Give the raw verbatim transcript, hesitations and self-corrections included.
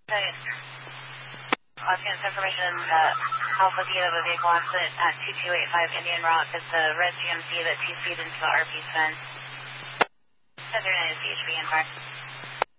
Nice. I'll get some information. Uh, Alpha Beta of a vehicle accident at two two eight five Indian Rock. It's a red G M C that T C'd into the R P fence. Has your name is C H B in fact.